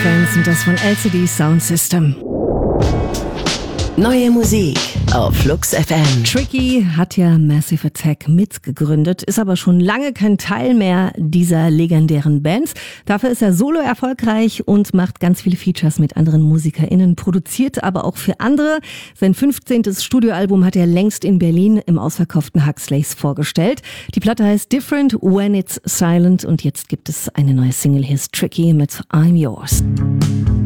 Trance und das von LCD Sound System. Neue Musik auf Flux FM. Tricky hat ja Massive Attack mitgegründet, ist aber schon lange kein Teil mehr dieser legendären Bands. Dafür ist er solo erfolgreich und macht ganz viele Features mit anderen MusikerInnen, produziert aber auch für andere. Sein 15. Studioalbum hat er längst in Berlin im ausverkauften Huxleys vorgestellt. Die Platte heißt Different When It's Silent und jetzt gibt es eine neue Single. Hier ist Tricky mit I'm Yours.